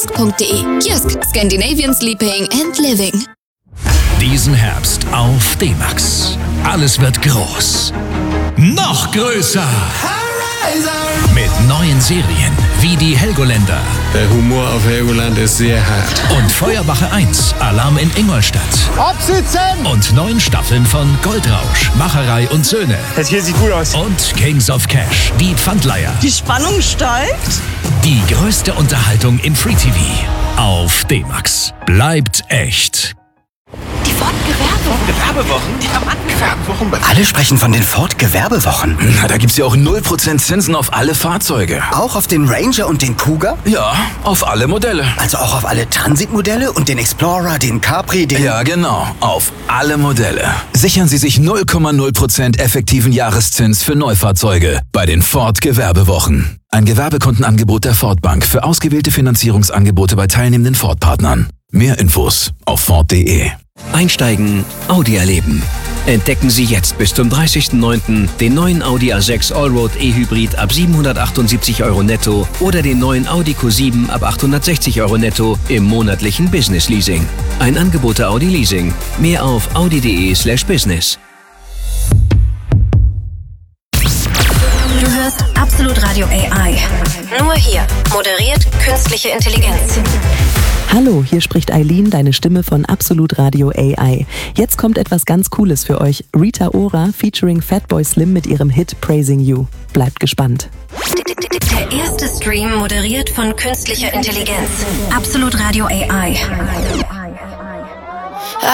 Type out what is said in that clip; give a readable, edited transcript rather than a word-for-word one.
Kiosk Scandinavian Sleeping and Living. Diesen Herbst auf D-Max. Alles wird groß. Noch größer. Mit neuen Serien wie die Helgoländer. Der Humor auf Helgoland ist sehr hart. Und Feuerwache 1, Alarm in Ingolstadt. Absitzen! Und 9 Staffeln von Goldrausch, Macherei und Söhne. Das hier sieht gut aus. Und Kings of Cash, die Pfandleiher. Die Spannung steigt. Die größte Unterhaltung im Free TV. Auf D-Max. Bleibt echt. Die Ford-Gewerbewochen? Gewerbewochen? Alle sprechen von den Ford-Gewerbewochen. Na, da gibt's ja auch 0% Zinsen auf alle Fahrzeuge. Auch auf den Ranger und den Cougar? Ja, auf alle Modelle. Also auch auf alle Transit-Modelle und den Explorer, den Capri, den... Ja, genau. Auf alle Modelle. Sichern Sie sich 0,0% effektiven Jahreszins für Neufahrzeuge bei den Ford-Gewerbewochen. Ein Gewerbekundenangebot der Ford Bank für ausgewählte Finanzierungsangebote bei teilnehmenden Ford-Partnern. Mehr Infos auf Ford.de. Einsteigen, Audi erleben. Entdecken Sie jetzt bis zum 30.09. den neuen Audi A6 Allroad E-Hybrid ab 778 € netto oder den neuen Audi Q7 ab 860 € netto im monatlichen Business Leasing. Ein Angebot der Audi Leasing. Mehr auf audi.de/business. Du hörst Absolut Radio AI. Nur hier. Moderiert künstliche Intelligenz. Hallo, hier spricht Eileen, deine Stimme von Absolut Radio AI. Jetzt kommt etwas ganz Cooles für euch. Rita Ora featuring Fatboy Slim mit ihrem Hit Praising You. Bleibt gespannt. Der erste Stream moderiert von künstlicher Intelligenz. Absolut Radio AI.